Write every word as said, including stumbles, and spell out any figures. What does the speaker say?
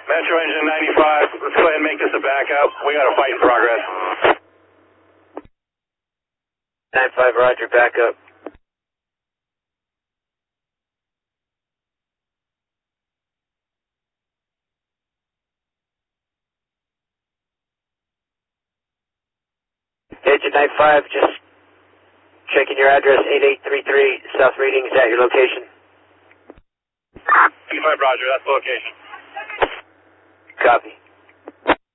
Metro Engine ninety-five, let's go ahead and make this a backup. We got a fight in progress. ninety-five, roger, backup. Agent ninety-five, just checking your address, eight eight three three South Reading. Is that your location? ninety-five, roger, that's the location. Copy.